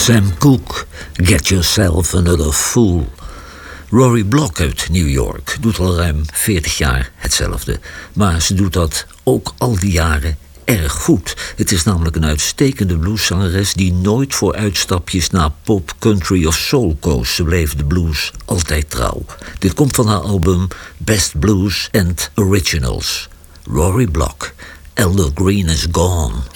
Sam Cooke, Get Yourself Another Fool. Rory Block uit New York doet al ruim 40 jaar hetzelfde. Maar ze doet dat ook al die jaren erg goed. Het is namelijk een uitstekende blueszangeres die nooit voor uitstapjes naar pop, country of soul koos. Ze bleef de blues altijd trouw. Dit komt van haar album Best Blues and Originals. Rory Block, Elder Green is Gone.